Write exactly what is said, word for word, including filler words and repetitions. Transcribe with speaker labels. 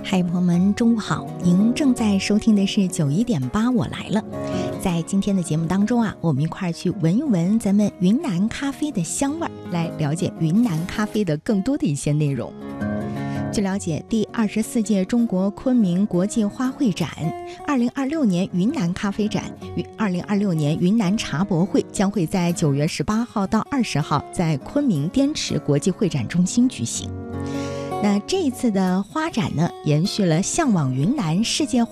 Speaker 1: 嗨，朋友们，中午好！您正在收听的是九一点八，我来了。在今天的节目当中啊，我们一块儿去闻一闻咱们云南咖啡的香味儿，来了解云南咖啡的更多的一些内容。据了解，第二十四届中国昆明国际花卉展、二零二六年云南咖啡展与二零二六年云南茶博会将会在九月十八号到二十号在昆明滇池国际会展中心举行。那这一次的花展呢，延续了向往云南世界